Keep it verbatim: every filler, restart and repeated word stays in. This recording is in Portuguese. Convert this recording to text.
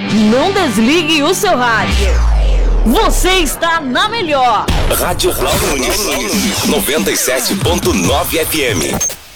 Não desligue o seu rádio. Você está na melhor. Rádio Cláudio Nunes, noventa e sete ponto nove F M.